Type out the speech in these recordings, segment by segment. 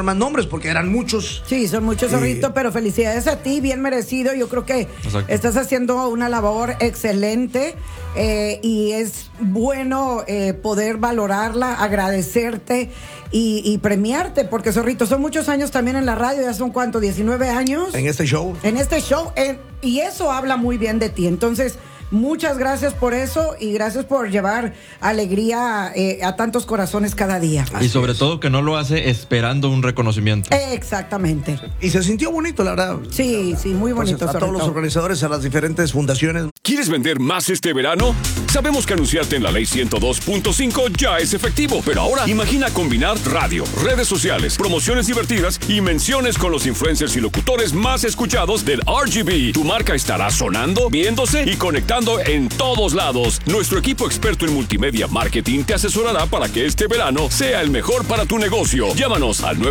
mencionar más nombres porque eran muchos. Sí, son muchos, Zorrito, pero felicidades a ti, bien merecido. Yo creo que estás haciendo una labor excelente y es bueno poder valorarla, agradecerte y premiarte, porque Zorrito, son muchos años también en la radio, ya son ¿cuánto? 19 años. En este show. Y eso habla muy bien de ti. Entonces, muchas gracias por eso y gracias por llevar alegría a tantos corazones cada día. Y sobre todo que no lo hace esperando un reconocimiento. Exactamente. Y se sintió bonito, la verdad. Sí, muy bonito. Entonces, a todos los organizadores, a las diferentes fundaciones. ¿Quieres vender más este verano? Sabemos que anunciarte en la Ley 102.5 ya es efectivo, pero ahora imagina combinar radio, redes sociales, promociones divertidas y menciones con los influencers y locutores más escuchados del RGB. Tu marca estará sonando, viéndose y conectando en todos lados. Nuestro equipo experto en multimedia marketing te asesorará para que este verano sea el mejor para tu negocio. Llámanos al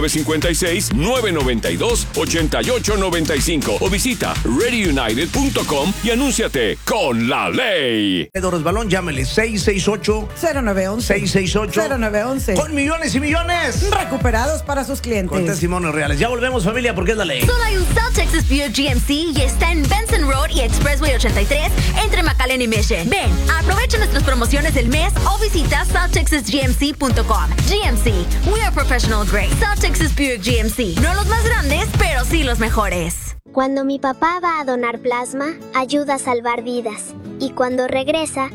956-992-8895 o visita readyunited.com y anúnciate con la ley. Pedro Resbalón, llámele 668-0911. Con millones y millones recuperados para sus clientes. Con testimonios reales. Ya volvemos, familia, porque es la ley. Solo hay un South Texas Buick GMC y está en Benson Road y Expressway 83 entre McAllen y Mission. Ven, aprovecha nuestras promociones del mes o visita southtexasgmc.com. GMC, we are professional grade. South Texas Buick GMC, no los más grandes, pero sí los mejores. Cuando mi papá va a donar plasma, ayuda a salvar vidas. Y cuando regresa,